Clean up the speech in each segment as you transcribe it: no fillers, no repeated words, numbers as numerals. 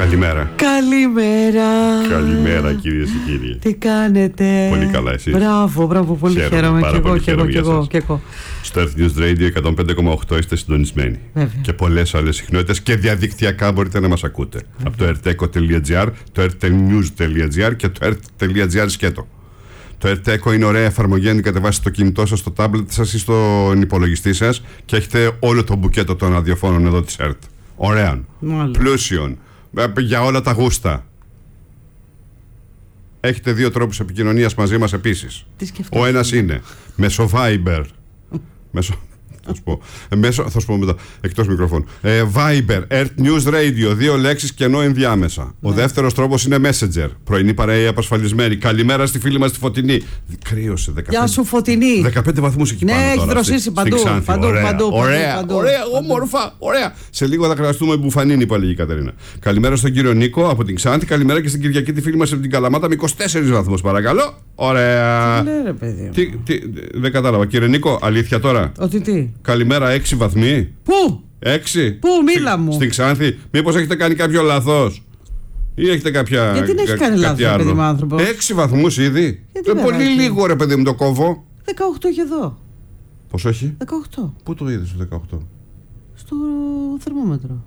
Καλημέρα. Καλημέρα. Καλημέρα, κυρίες και κύριοι. Τι κάνετε? Πολύ καλά, εσείς? Μπράβο, πολύ χαίρομαι. Και εγώ. Στο Earth News Radio 105,8 είστε συντονισμένοι. Βέβαια. Και πολλές άλλες συχνότητες και διαδικτυακά μπορείτε να μας ακούτε. Από το erteco.gr, το ertenews.gr και το ert.gr σκέτο. Το Erteco είναι ωραία εφαρμογή αν κατεβάσετε στο κινητό σας, στο τάμπλετ σας ή στον υπολογιστή σας και έχετε όλο το μπουκέτο των ραδιοφώνων εδώ της ΕΡΤ. Ωραίων, πλούσιων, για όλα τα γούστα. Έχετε 2 τρόπους επικοινωνίας μαζί μας επίσης. Ο ένας είναι μέσω Viber. Θα σου πω μετά, εκτός μικροφώνου. Viber, Earth News Radio, 2 λέξεις και ενώ ενδιάμεσα. Ο δεύτερος τρόπος είναι Messenger. Πρωινή παρέα απασφαλισμένη. Καλημέρα στη φίλη μας τη Φωτεινή. Κρύωσε 15. Γεια σου, Φωτεινή. 15 βαθμούς εκεί πάνω. Ναι, έχει δροσίσει παντού. Ωραία, όμορφα, ωραία. Σε λίγο θα χρειαστούμε μπουφανίνη που έλεγε η Κατερίνα. Καλημέρα στον κύριο Νίκο από την Ξάνθη. Καλημέρα και στην Κυριακή τη φίλη μας από την Καλαμάτα με 24 βαθμούς, παρακαλώ. Ωραία. Τι λέει, ρε παιδί. Δεν κατάλαβα. Κύριε Νίκο, αλήθεια τώρα. Ότι τι. Καλημέρα, 6 βαθμοί. Πού? 6. Πού, μίλα μου. Στην Ξάνθη. Μήπως έχετε κάνει κάποιο λάθος? Ή έχετε κάποια. Γιατί δεν έχει κάνει λάθος, παιδί μου, άνθρωπος? 6 βαθμούς ήδη. Είναι πολύ λίγο, ρε παιδί μου, το κόβω. 18 έχει εδώ. Πόσο έχει? 18. Πού το είδες το 18? Στο θερμόμετρο.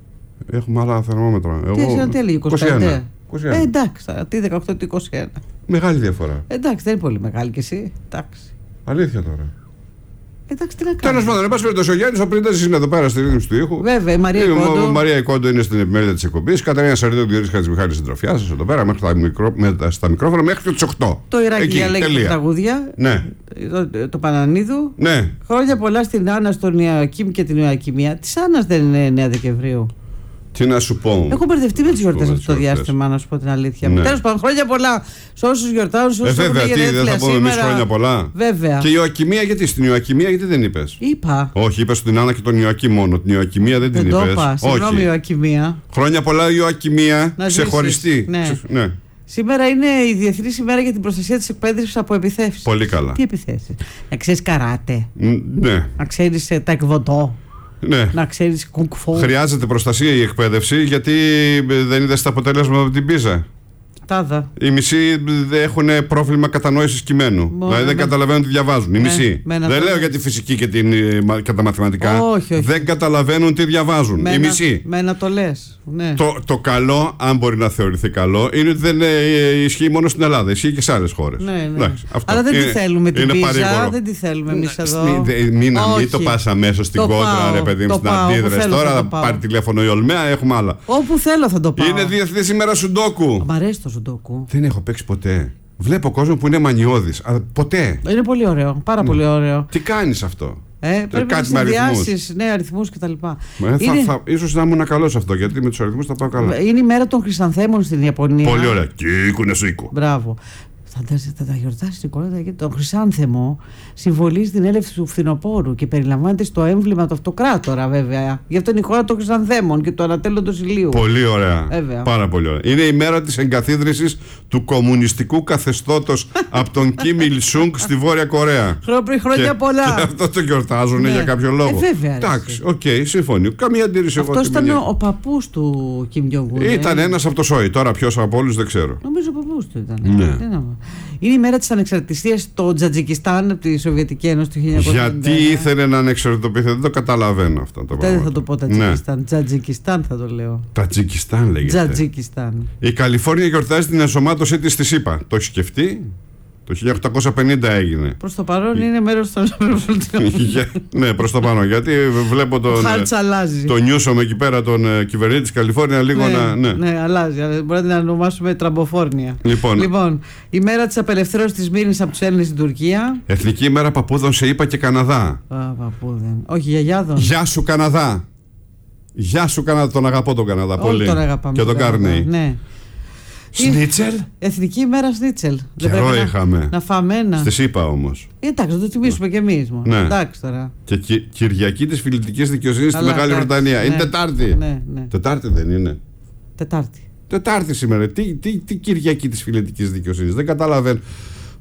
Έχουμε άλλα θερμόμετρα. Τι έλεγε, 25? 21. Εντάξει, τι 18, τι 21. Μεγάλη διαφορά. Εντάξει, δεν είναι πολύ μεγάλη κι εσύ. Εντάξει. Αλήθεια τώρα. Εντάξει, τι να Τέλος κάνουμε. πάντων, εν πάση περιπτώσει, ο Γιάννης ο Πρίντας είναι εδώ πέρα στη ρύθμιση του ήχου. Βέβαια, η Μαρία Κόντο. Η Μαρία Κόντο είναι στην επιμέλεια της εκπομπής. Κατερίνα Σαρδίδου, Διονύσης Χατζημιχάλης, συντροφιά σας εδώ πέρα, μέχρι στα μικρόφωνα μέχρι τις 8. Το Ηράκλειο διαλέγει τα τραγούδια. Ναι. Το Πανανίδου. Ναι. Χρόνια πολλά στην Άννα, στον Ιωακήμ και την Ιωακημία. Τη Άννα δεν είναι 9 Δεκεμβρίου. Τι να σου πω. Έχω μπερδευτεί με τις γιορτές αυτό το διάστημα, να σου πω την αλήθεια. Ναι. Τέλος πάντων, χρόνια πολλά σε όσους γιορτάζουν, σε όσους Βέβαια, έχουν τι, δεν γενέθλια θα πούμε εμείς σήμερα. χρόνια πολλά. Βέβαια. Και η Ιωακημία, γιατί στην Ιωακημία, γιατί δεν είπες? Είπα. Όχι, είπες την Άννα και τον Ιωακή μόνο. Την Ιωακημία δεν την είπες. Δεν το είπα. Συγγνώμη, Ιωακημία. Χρόνια πολλά, Ιωακημία. Ξεχωριστή. Ναι. Σήμερα είναι η Διεθνής ημέρα για την προστασία της εκπαίδευσης από επιθέσεις. Πολύ καλά. Τι επιθέσεις? Να ξέρεις καράτε. Ναι. Να ξέρεις ταεκβοντό. Ναι. Να ξέρεις κουκφό. Χρειάζεται προστασία η εκπαίδευση, γιατί δεν είδες τα αποτέλεσμα από την Πίζα. Τάδα. Οι μισοί έχουν πρόβλημα κατανόησης κειμένου. Δηλαδή δεν καταλαβαίνουν τι διαβάζουν. Οι μισοί. Δεν λέω για τη φυσική και τα μαθηματικά. Όχι. Δεν καταλαβαίνουν τι διαβάζουν. Οι μισοί. Να το λες. Ναι. Το καλό, αν μπορεί να θεωρηθεί καλό, είναι ότι δεν ισχύει μόνο στην Ελλάδα. Ισχύει και σε άλλες χώρες. Ναι. Εντάξει, αλλά δεν τη θέλουμε την Πίζα. Δεν τη θέλουμε εμείς εδώ. Μην το πας αμέσως στην κόντρα, ρε παιδί μου, στην αντίδραση. Τώρα θα πάρει τηλέφωνο η Ολμέα, έχουμε άλλα. Όπου θέλω θα το πάω. Είναι Διεθνής ημέρα Σουντόκου. Μ' αρέσει το Σουντόκου. Δεν έχω παίξει ποτέ. Βλέπω κόσμο που είναι μανιώδης, αλλά ποτέ. Είναι πολύ ωραίο. Πάρα πολύ ωραίο. Τι κάνεις αυτό? Πρέπει να συνδυάσεις αριθμούς κτλ. Ίσως να ήμουν καλός αυτό, γιατί με τους αριθμούς θα πάω καλά. Είναι η μέρα των Χρυσανθέμων στην Ιαπωνία. Πολύ ωραία. Κίκουνε σουίκου. Μπράβο. Θα τα γιορτάσει την κόλλα, γιατί το Χρυσάνθεμο συμβολίζει την έλευση του φθινοπόρου και περιλαμβάνεται στο έμβλημα του αυτοκράτορα, βέβαια. Γι' αυτό είναι η χώρα των Χρυσανθέμων και του ανατέλλοντος ηλίου. Πολύ ωραία. Βέβαια. Πάρα πολύ ωραία. Είναι η μέρα της εγκαθίδρυσης του κομμουνιστικού καθεστώτος από τον Κιμ Il Sung στη Βόρεια Κορέα. Χρόνια πολλά. Και αυτό το γιορτάζουν για κάποιο λόγο. Βέβαια. Εντάξει, οκ, συμφωνεί. Καμία αντίρρηση εγώ. Αυτό ήταν ο παππούς του Κιμ Τζονγκ Ουν. Ήταν ένας από το Σόι. Τώρα ποιος από όλους δεν ξέρω. Νομίζω ο παππούς του ήταν. Ναι. Είναι η μέρα της ανεξαρτησίας στο Τζατζικιστάν από τη Σοβιετική Ένωση του 1990. Γιατί ήθελε να ανεξαρτητοποιηθεί, δεν το καταλαβαίνω αυτό το πράγμα. Δεν θα το πω Τατζικιστάν. Τζατζικιστάν θα το λέω. Τατζικιστάν λέγεται. Τζατζικιστάν. Η Καλιφόρνια γιορτάζει την ενσωμάτωσή της στη ΣΥΠΑ. Το έχει σκεφτεί? Το 1850 έγινε. Προς το παρόν είναι μέρος των ΗΠΑ. Ναι, προς το παρόν. Γιατί βλέπω τον νιούσομ εκεί πέρα, τον κυβερνήτη της Καλιφόρνια λίγο να. Ναι, αλλάζει. Μπορεί να την ονομάσουμε Τραμποφόρνια. Λοιπόν, η μέρα της απελευθέρωσης της Μύρνης από τους Έλληνες στην Τουρκία. Εθνική ημέρα παππούδων σε ΗΠΑ και Καναδά. Παππούδων. Όχι, γιαγιάδων. Γεια σου Καναδά. Γεια σου Καναδά. Τον αγαπώ τον Καναδά πολύ. Τον αγαπάμε. Και τον Κάρνεϊ. Ναι. Σνίτσελ. Εθνική ημέρα Σνίτσελ. Καιρό είχαμε. Να φάμε ένα. Στη ΣΥΠΑ όμως. Εντάξει, θα το τιμήσουμε κι εμείς. Ναι. Εντάξει τώρα. Και Κυριακή της Φιλετικής Δικαιοσύνης στη Μεγάλη Βρετανία. Είναι Τετάρτη. Ναι. Τετάρτη δεν είναι? Τετάρτη. Τετάρτη σήμερα. Τι Κυριακή της Φιλετικής Δικαιοσύνης? Δεν καταλαβαίνω.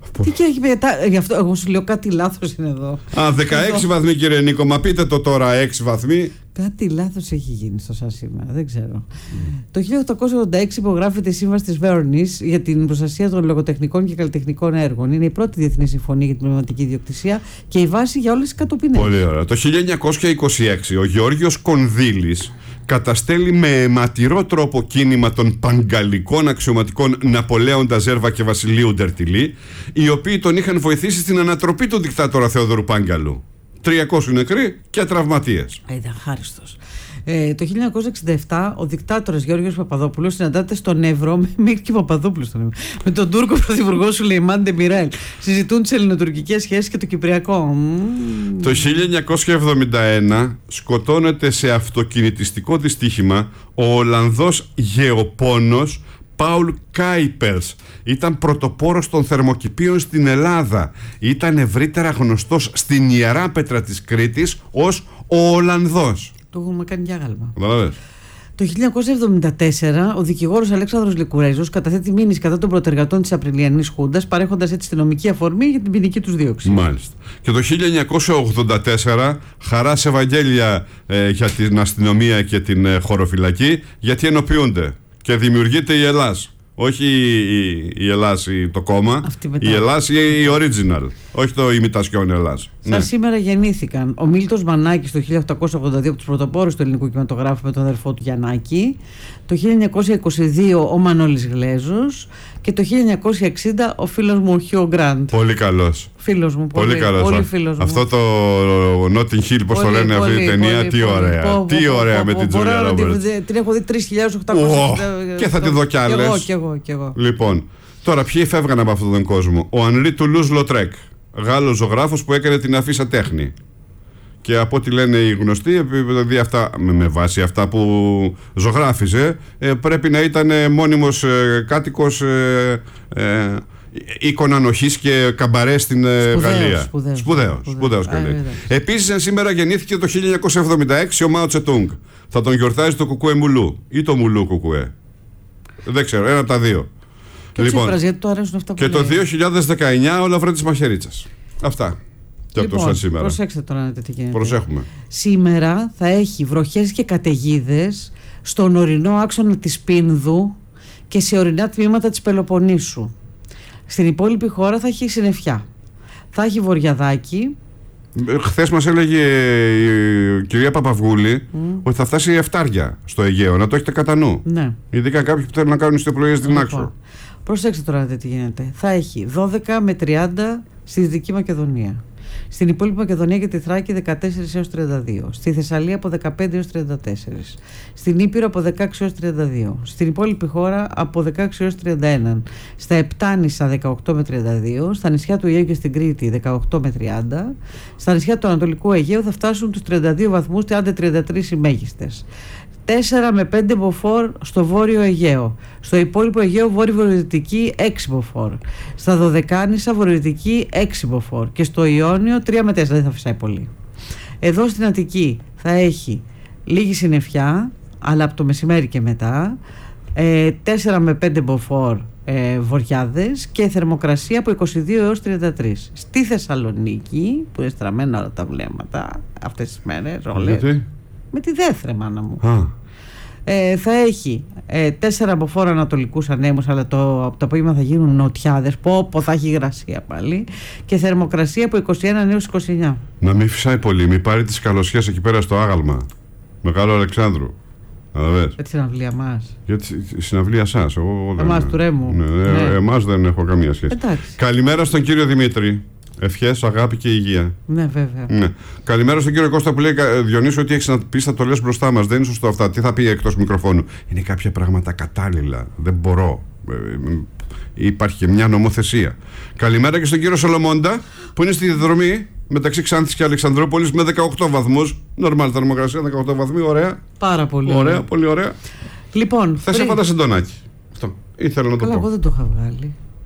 Τι και έχει μετά, γι' αυτό εγώ σου λέω κάτι λάθος είναι εδώ. 16 βαθμοί κύριε Νίκο, μα πείτε το τώρα 6 βαθμοί. Κάτι λάθος έχει γίνει στο ΣΑ σήμερα, δεν ξέρω. Το 1886 υπογράφεται η Σύμβαση της Βέρνης για την προστασία των λογοτεχνικών και καλλιτεχνικών έργων. Είναι η πρώτη διεθνή συμφωνία για την πνευματική ιδιοκτησία και η βάση για όλες τις κατοπινές. Πολύ ωραία. Το 1926 ο Γεώργιος Κονδύλης καταστέλει με αιματηρό τρόπο κίνημα των παγκαλικών αξιωματικών Ναπολέοντα Ζέρβα και Βασιλείου Ντερτιλή, οι οποίοι τον είχαν βοηθήσει στην ανατροπή του δικτάτορα Θεόδωρου Πάγκαλου. 300 νεκροί και τραυματίες. Ήταν χάριστος. Το 1967 ο δικτάτορας Γεώργιος Παπαδόπουλος συναντάται στον Εύρο με τον Τούρκο πρωθυπουργό Σουλεϊμάν Ντεμιρέλ. Συζητούν τις ελληνοτουρκικές σχέσεις και το Κυπριακό. Το 1971 σκοτώνεται σε αυτοκινητιστικό δυστύχημα ο Ολλανδός γεωπόνος Πάουλ Κάιπερς. Ήταν πρωτοπόρος των θερμοκηπίων στην Ελλάδα. Ήταν ευρύτερα γνωστός στην Ιερά Πέτρα της Κρήτης ως ο Ολλανδός. Το έχουμε κάνει για γάλμα. Καταλαβες. Το 1974 ο δικηγόρος Αλέξανδρος Λικουρέζος καταθέτει μήνυση κατά των προτεργατών της Απριλιανής Χούντας, παρέχοντας έτσι τη νομική αφορμή για την ποινική τους δίωξη. Μάλιστα. Και το 1984 χαράς Ευαγγέλια για την αστυνομία και την χωροφυλακή, γιατί ενοποιούνται και δημιουργείται η Ελλάς. Όχι η Ελλάς το κόμμα, η Ελλάς η original, όχι το imitation Ελλάς. Σαν σήμερα γεννήθηκαν ο Μίλτος Μανάκης το 1882 από τους πρωτοπόρους του ελληνικού κινηματογράφου με τον αδερφό του Γιαννάκη, το 1922 ο Μανώλης Γλέζος και το 1960 ο φίλος μου ο Χιου Γκραντ. Πολύ καλός. Φίλος μου, πολύ καλός. Πολύ φίλος μου. Αυτό το Notting Hill, πώς το λένε αυτή η ταινία, τι ωραία. Τι ωραία με την Τζούλια Ρόμπερτς. Την έχω δει 3.800. Και θα τη δω κι άλλες. Κι εγώ. Λοιπόν, τώρα ποιοι φεύγαν από αυτόν τον κόσμο? Ο Ανρί Τουλούς Λοτρέκ, Γάλλος ζωγράφος που έκανε την αφίσα τέχνη. Και από ό,τι λένε οι γνωστοί, επειδή αυτά, με βάση αυτά που ζωγράφιζε, πρέπει να ήταν μόνιμος κάτοικος οίκων ανοχής και καμπαρέ στην Γαλλία. Σπουδαίος καλή. Επίσης σήμερα γεννήθηκε το 1976 ο Μάο Τσετούγκ. Θα τον γιορτάζει το Κουκουέ Μουλού ή το Μουλού Κουκουέ. Δεν ξέρω, ένα από τα δύο. Και λοιπόν, γιατί το αρέσουν αυτά που και λέει. Το 2019 ο Λαβρέντης Μαχαιρίτσας. Αυτά. Λοιπόν, προσέξτε τώρα τι γίνεται. Προσέχουμε. Σήμερα θα έχει βροχές και καταιγίδες στον ορεινό άξονα της Πίνδου και σε ορεινά τμήματα της Πελοποννήσου. Στην υπόλοιπη χώρα θα έχει συννεφιά. Θα έχει βορειαδάκι. Χθες μας έλεγε η κυρία Παπαυγούλη ότι θα φτάσει 7 στο Αιγαίο. Να το έχετε κατά νου. Ναι. Ειδικά κάποιοι που θέλουν να κάνουν ιστιοπλοίες στην Άξο. Προσέξτε τώρα τι γίνεται. Θα έχει 12 με 30 στη Δυτική Μακεδονία. Στην υπόλοιπη Μακεδονία και τη Θράκη 14 έως 32. Στη Θεσσαλία από 15 έως 34. Στην Ήπειρο από 16 έως 32. Στην υπόλοιπη χώρα από 16 έως 31. Στα Επτάνησα 18 με 32. Στα νησιά του Αιγαίου και στην Κρήτη 18 με 30. Στα νησιά του Ανατολικού Αιγαίου θα φτάσουν τους 32 βαθμούς και άντε 33 οι μέγιστες. 4 με 5 μποφόρ στο βόρειο Αιγαίο. Στο υπόλοιπο Αιγαίο βόρειο-βορειοδυτική 6 μποφόρ. Στα Δωδεκάνησα βορειοδυτική 6 μποφόρ. Και στο Ιόνιο 3 με 4, δεν θα φυσάει πολύ. Εδώ στην Αττική θα έχει λίγη συννεφιά, αλλά από το μεσημέρι και μετά. 4 με 5 μποφόρ βοριάδες και θερμοκρασία από 22 έως 33. Στη Θεσσαλονίκη, που είναι στραμμένα όλα τα βλέμματα αυτές τις μέρες, όλες. Με τη Δέθρε, μάνα μου. Θα έχει 4 μποφόρ ανατολικούς ανέμους, αλλά από το απόγευμα θα γίνουν νοτιάδες. Πω θα έχει υγρασία πάλι. Και θερμοκρασία από 21 έως 29. Να μην φυσάει πολύ, μην πάρει τις καλοσιές εκεί πέρα στο άγαλμα. Μεγάλο Αλεξάνδρου. Για τη συναυλία μας. Για τη συναυλία σας. Εμάς του Ρέμου. Εμάς δεν έχω καμία σχέση. Εντάξει. Καλημέρα στον κύριο Δημήτρη. Ευχές, αγάπη και υγεία. Ναι, βέβαια. Ναι. Καλημέρα στον κύριο Κώστα που λέει: Διονύσου, ό,τι έχεις να πεις θα το λες μπροστά μας. Δεν είναι σωστό αυτά. Τι θα πει εκτός μικροφώνου? Είναι κάποια πράγματα κατάλληλα. Δεν μπορώ. Υπάρχει και μια νομοθεσία. Καλημέρα και στον κύριο Σολομώντα που είναι στη διαδρομή μεταξύ Ξάνθης και Αλεξανδρούπολης με 18 βαθμούς. Νορμάλ θερμοκρασία, 18 βαθμοί. Ωραία. Πάρα πολύ. Ωραία, πολύ ωραία. Λοιπόν. Θες έφατα σεντονάκι. Αυτό. Ήθελα να το πω. Εγώ δεν το είχα βγάλει.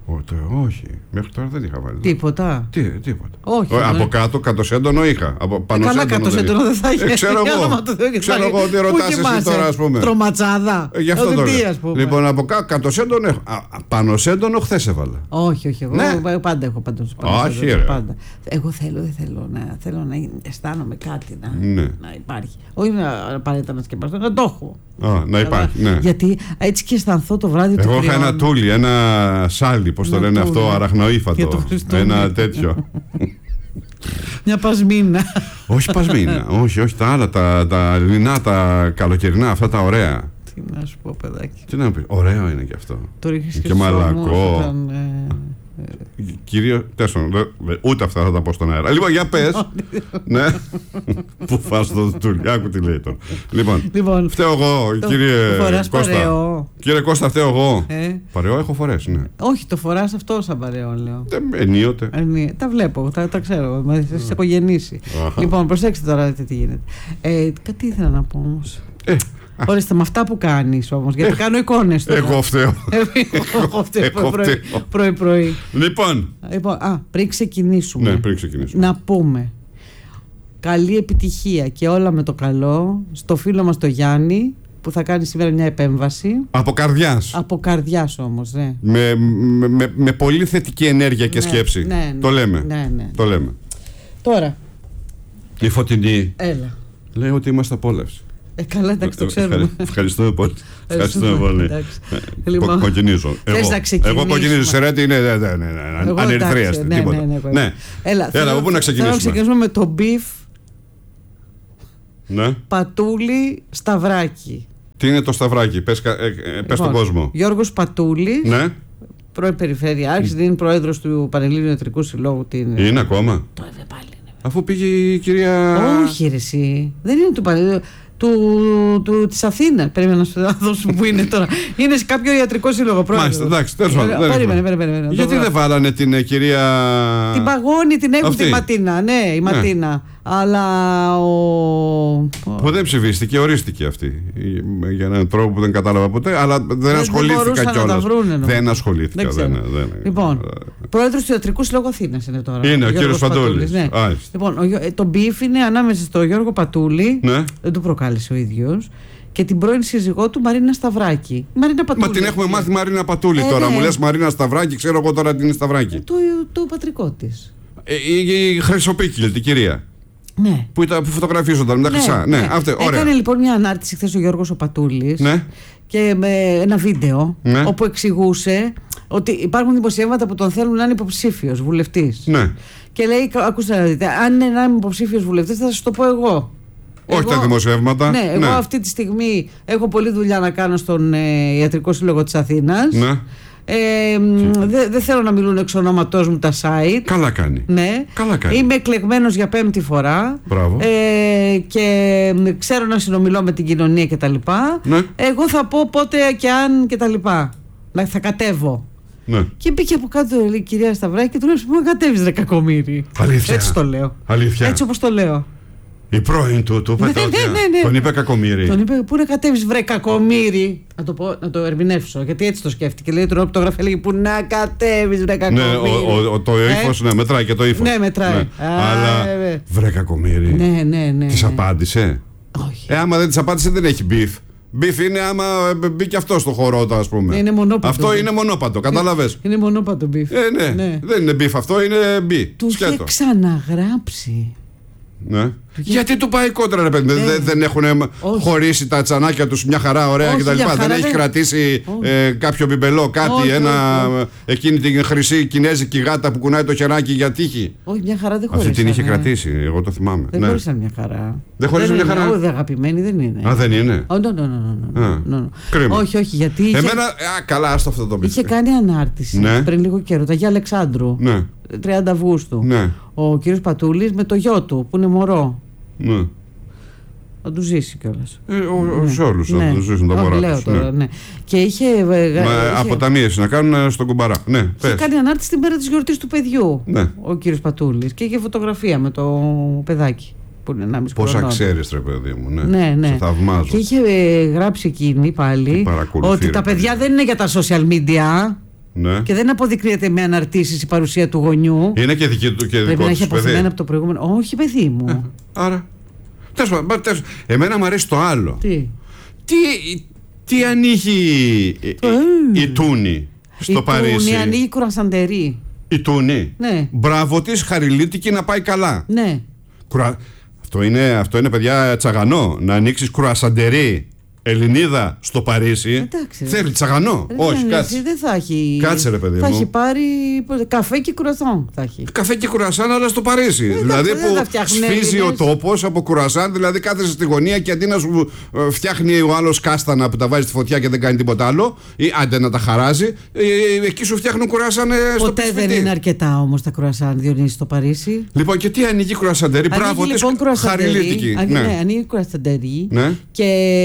Όχι, μέχρι τώρα δεν είχα βάλει. Τίποτα. Τίποτα. Όχι. Από κάτω, κατωσέντονο είχα. Από πάνω καλά, κατωσέντονο δεν θα είχε. Ξέρω εγώ τι ρωτάς εσύ τώρα, ας πούμε. Τροματσάδα. Γι' αυτό το λέω. Λοιπόν, από κάτω, κατωσέντονο έχω. Πάνω σέντονο χθες έβαλα. Όχι. Εγώ πάντα έχω Όχι, ρε. Εγώ θέλω να αισθάνομαι κάτι να υπάρχει. Όχι απαραίτητα να σκεπαστώ, να το έχω. Να υπάρχει, ναι. Γιατί έτσι και αισθανθώ το βράδυ του. Εγώ είχα ένα τούλι, ένα σάλι, πώς το λένε αυτό, αραχνοήφατο. Ένα τέτοιο. Μια πασμίνα. Όχι πασμίνα, όχι, τα άλλα, τα λινά, τα καλοκαιρινά, αυτά τα ωραία. Τι να σου πω, παιδάκι. Τι να πει, ωραίο είναι και αυτό. Το ρίχνεις και μαλακό. Κυρίως, ούτε αυτά θα τα πω στον αέρα. Λοιπόν, για πες. Ναι. Πού φας το τουλιάκου, τι λέει τώρα. Λοιπόν, φταίω εγώ, κύριε Κώστα. Κύριε Κώστα, φταίω εγώ. Παρεό έχω φορέσει, ναι. Όχι, το φοράς αυτό σαν παρεό, λέω. Ενίοτε. Τα βλέπω, τα ξέρω. Σε έχω γεννήσει. Λοιπόν, προσέξτε τώρα, δείτε τι γίνεται. Κάτι ήθελα να πω όμως. Ορίστε, με αυτά που κάνεις όμως, γιατί κάνω εικόνες τώρα. Εγώ φταίω. Πρωί-πρωί. Λοιπόν, πριν ξεκινήσουμε, να πούμε καλή επιτυχία και όλα με το καλό στο φίλο μας το Γιάννη, που θα κάνει σήμερα μια επέμβαση. Από καρδιάς. Από καρδιάς όμως, ναι. Με πολύ θετική ενέργεια και σκέψη. Το λέμε. Το λέμε. Τώρα. Η Φωτεινή. Έλα. Λέει ότι είμαστε απόλαυση. Καλά, εντάξει, το ξέρουμε. Ευχαριστούμε πολύ. Ευχαριστούμε πολύ. Κοκκινίζω. Εγώ κοκκινίζω σε ρέτη, είναι ανερυθρίαστη. Ναι. Έλα, από πού να ξεκινήσουμε. Θέλω να ξεκινήσουμε με το μπιφ Ναι. Πατούλη Σταυράκη. Τι είναι το Σταυράκη, πες στον κόσμο. Γιώργος Πατούλης. Ναι. Πρώην Περιφερειάρχης, είναι πρόεδρος του Πανελλήνιου Ιατρικού Συλλόγου. Είναι ακόμα. Το πάλι. Αφού πήγε η κυρία. Όχι, ρε εσύ. Δεν είναι του Πανελλήνιου. Της Αθήνας. Περίμενα να σου δώσω που είναι τώρα. Είναι σε κάποιο ιατρικό σύλλογο. Μάλιστα, εντάξει, τέλος πάντων. Περίμενε. Γιατί δεν βάλανε την κυρία. Την Παγώνη την έχουν τη Ματίνα. Ναι, η Ματίνα. Αλλά που δεν ψηφίστηκε, ορίστηκε αυτή. Για έναν τρόπο που δεν κατάλαβα ποτέ. Αλλά δεν ασχολήθηκα κιόλας. Δεν ασχολήθηκα. Λοιπόν, πρόεδρος του Ιατρικού Συλλόγου Αθήνας είναι τώρα. Είναι ο κύριος Πατούλης. Λοιπόν, το μπιφ είναι ανάμεσα στο Γιώργο Πατούλη. Δεν του προκάλεσε ο ίδιος. Και την πρώην σύζυγό του Μαρίνα Σταυράκη. Μα την έχουμε μάθει Μαρίνα Πατούλη τώρα. Μου λες Μαρίνα Σταυράκη, ξέρω εγώ τώρα την είναι Σταυράκη. Το πατρικό της. Η Χρυσοπίκη, την κυρία. Ναι. Που φωτογραφίζονταν με τα χρυσά. Ναι. Έκανε λοιπόν μια ανάρτηση χθες ο Γιώργος ο Πατούλης. Ναι. Και με ένα βίντεο όπου εξηγούσε ότι υπάρχουν δημοσιεύματα που τον θέλουν να είναι υποψήφιος βουλευτής. Ναι. Και λέει, ακούστε να δείτε, αν είναι να είμαι υποψήφιος βουλευτής θα σας το πω εγώ. Όχι τα δημοσιεύματα. Ναι, εγώ αυτή τη στιγμή έχω πολλή δουλειά να κάνω στον Ιατρικό Σύλλογο της Αθήνας. Ναι. Δεν θέλω να μιλούν εξ ονόματός μου τα site. Καλά κάνει. Ναι. Καλά κάνει. Είμαι εκλεγμένος για 5η φορά. Μπράβο. Και ξέρω να συνομιλώ με την κοινωνία κτλ. Ναι. Εγώ θα πω πότε και αν κτλ. Θα κατέβω. Ναι. Και μπήκε από κάτω η κυρία Σταυράκη και του λέει: πού να κατέβεις, ρε κακομοίρη. Αλήθεια. Έτσι το λέω. Αλήθεια. Έτσι όπως το λέω. Η πρώην του είπε ναι. Τον είπε κακομοίρη. Τον είπε: πού να κατέβεις, βρε κακομοίρη. Να το ερμηνεύσω, γιατί έτσι το σκέφτηκε. Λέει τον το γράφει, λέει: πού να κατέβεις, βρε κακομοίρη. Ναι, το ύφος, ναι, μετράει και το ύφος. Ναι, μετράει. Ναι. Αλλά βρε κακομοίρη. Ναι. Της απάντησε. Όχι. Άμα δεν της απάντησε, δεν έχει μπιφ. Μπιφ είναι άμα μπήκε αυτό στο χώρο, ας πούμε. Είναι μονόπαντο. Αυτό είναι μονόπαντο, κατάλαβες. Είναι μονόπαντο μπιφ. Ναι. Δεν είναι μπιφ αυτό, είναι μπι. Του είχε ξαναγράψει. Ναι. Γιατί του πάει κόντρα, ρε παιδί. Δεν έχουν χωρίσει τα τσανάκια τους μια χαρά, ωραία κτλ. Δεν έχει κρατήσει κάποιο μπιμπελό, κάτι, εκείνη την χρυσή κινέζικη γάτα που κουνάει το χεράκι για τύχη. Όχι, μια χαρά δεν χωρίσαν. Αυτή την είχε κρατήσει, εγώ το θυμάμαι. Δεν χωρίσαν μια χαρά. Δεν χωρίσαν μια χαρά. Όχι, αγαπημένη δεν είναι. Α, δεν είναι. Κρίμα. Όχι, γιατί. Εμένα, καλά, άστο αυτό το μπιφ. Είχε κάνει ανάρτηση πριν λίγο καιρό, τα Αγία Αλεξάνδρου. 30 Αυγούστου. Ο κύριος Πατούλης με το γιο του που είναι μωρό. Ναι. Θα του ζήσει κιόλας. Σε όλους θα του ζήσουν τα μωρά τους. Ναι. Και είχε αποταμίευση να κάνουν στον κουμπαρά. Ναι, είχε κάνει ανάρτηση την μέρα της γιορτής του παιδιού. Ναι. Ο κύριος Πατούλης. Και είχε φωτογραφία με το παιδάκι. Πόσα ξέρεις, ρε παιδί μου. Ναι. Σε θαυμάζω. Και είχε γράψει εκείνη πάλι ότι τα παιδιά δεν είναι για τα social media. Ναι. Και δεν αποδεικνύεται με αναρτήσεις η παρουσία του γονιού. Είναι και δική του και Πρέπει δικό να του έχει παιδί. αποθυμένα από το προηγούμενο. Όχι, παιδί μου. Άρα. Εμένα μου αρέσει το άλλο. Τι ανοίγει η Τούνη στο Παρίσι. Η Τούνη ανοίγει κουρασαντερί. Η Τούνη. Ναι. Μπράβο της, χαριλίτικη να πάει καλά. Ναι. Αυτό είναι παιδιά τσαγανό. Να ανοίξεις κουρασαντερί Ελληνίδα στο Παρίσι. Εντάξει, θέλει τσαγανό. Όχι, κάτσε. Δεν θα έχει. Κάτσε, ρε παιδί μου. Θα έχει πάρει καφέ και κουρασάν. Θα έχει. Καφέ και κουρασάν, αλλά στο Παρίσι. Δηλαδή που σφίζει ο τόπος από κουρασάν, δηλαδή κάθεσαι στη γωνία και αντί να σου φτιάχνει ο άλλος κάστανα που τα βάζει στη φωτιά και δεν κάνει τίποτα άλλο, ή άντε να τα χαράζει, εκεί σου φτιάχνουν κουρασάν στο ποτέ σπίτι. δεν είναι αρκετά όμως τα κουρασάν, Διονύση, στο Παρίσι. Λοιπόν, και τι ανοίγει κουρασαντερί, μπράβο της, χαριλίτικη. Ναι, ανοίγει κουρασαντερί ναι. και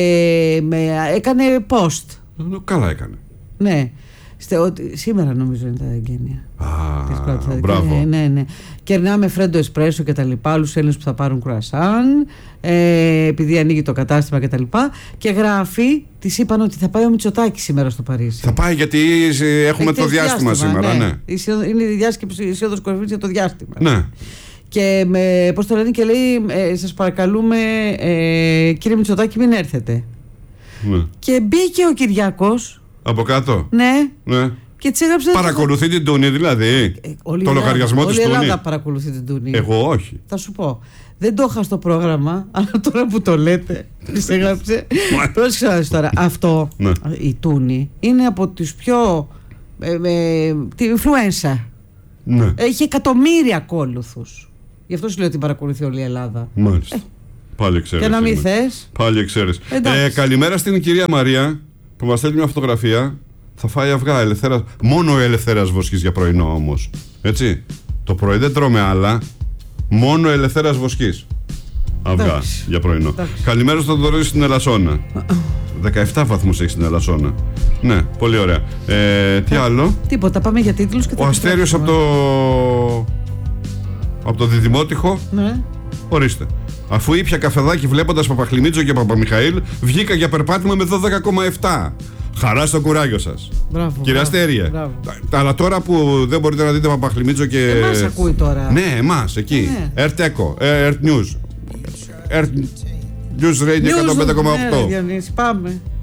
έκανε post. Καλά έκανε. Ναι. Σήμερα νομίζω είναι τα εγγένεια. Μπράβο. Ναι. Κερνάμε φρέντο εσπρέσο και τα λοιπά. Άλλους Έλληνες που θα πάρουν κουρασάν, επειδή ανοίγει το κατάστημα και τα λοιπά. Και γράφει, της είπαν ότι θα πάει ο Μητσοτάκης σήμερα στο Παρίσι. Θα πάει γιατί έχουμε το διάστημα σήμερα. Ναι. Είναι η διάσκεψη, η Σύνοδος Κορυφής για το διάστημα. Ναι. Και πώς το λένε, και λέει, σας παρακαλούμε, κύριε Μητσοτάκη, μην έρθετε. Ναι. Και μπήκε ο Κυριάκος. Από κάτω. Ναι. Και της έγραψε. Παρακολουθεί την Τούνη, δηλαδή. Το λογαριασμό της Τούνη. Όλη η Ελλάδα παρακολουθεί την Τούνη. Εγώ όχι. Θα σου πω. Δεν το είχα στο πρόγραμμα, αλλά τώρα που το λέτε, της έγραψε. Πρόσεξε τώρα. Αυτό, η Τούνη, είναι από τους πιο. Τη influencer. Ναι. Έχει εκατομμύρια ακόλουθους. Γι' αυτό σου λέω ότι παρακολουθεί όλη η Ελλάδα. Μάλιστα. Πάλι εξαίρεση. Και να μην θες. Πάλι εξαίρεση. Καλημέρα στην κυρία Μαρία που μας στέλνει μια φωτογραφία. Θα φάει αυγά ελευθέρας. Μόνο ο Ελευθέρας Βοσκής για πρωινό όμως. Έτσι. Το πρωί δεν τρώμε άλλα. Μόνο ο Ελευθέρας Βοσκής. Αυγά για πρωινό. Καλημέρα στον Θοδωρή στην Ελασσόνα. 17 βαθμούς έχει στην Ελασσόνα. Ναι, πολύ ωραία. Τι άλλο. Τίποτα, πάμε για τίτλους και ο Αστέριος από το Διδημότυχο. Ναι. Ορίστε. Αφού ήπια καφεδάκι βλέποντας Παπαχλημίτζο και Παπαμιχαήλ, βγήκα για περπάτημα με 12,7. Χαρά στο κουράγιο σας. Μπράβο. Κύριε Αστέρια. Αλλά τώρα που δεν μπορείτε να δείτε Παπαχλημίτζο και. Εμάς ακούει τώρα. Ναι, εμάς εκεί. ΕΡΤ-ΕΚΟ, ΕΡΤ News. ΕΡΤ News Radio 105,8. Πάμε.